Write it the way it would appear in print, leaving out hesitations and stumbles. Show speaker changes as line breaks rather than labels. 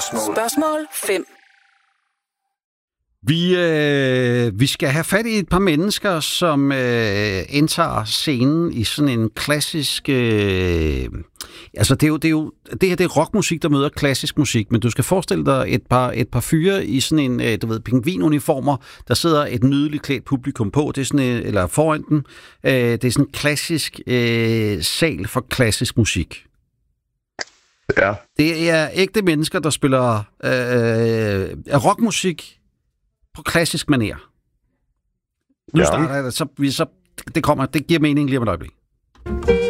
Spørgsmål 5.
Vi skal have fat i et par mennesker, som indtager scenen i sådan en klassisk... altså, det her er rockmusik, der møder klassisk musik, men du skal forestille dig et par fyre i sådan en, pingvinuniformer, der sidder et nydeligt klædt publikum på, det er sådan eller foran den. Det er sådan en klassisk sal for klassisk musik.
Ja.
Det er ægte mennesker, der spiller rockmusik på klassisk manér. Nu starter jeg, så det giver mening lige om et øjeblik.